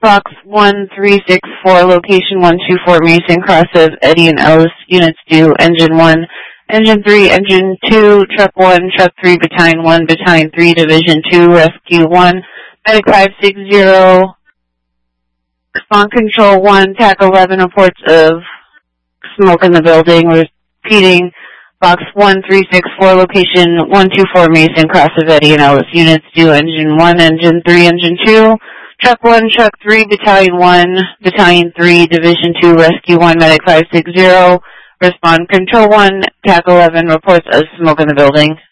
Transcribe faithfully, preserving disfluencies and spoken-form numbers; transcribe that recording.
Box one three six four, location one two four, Mason Cross of Eddie and Ellis, units due, engine one, engine three, engine two, truck one, truck three, battalion one, battalion three, division two, rescue one, medic five six zero, spawn control one, TAC eleven, reports of smoke in the building, repeating, Box one three six four, location one two four, Mason Cross of Eddie and Ellis, units due, engine one, engine three, engine two, truck one, truck three, battalion one, battalion three, division two, rescue one, medic five six zero, respond control one, TAC eleven, reports of smoke in the building.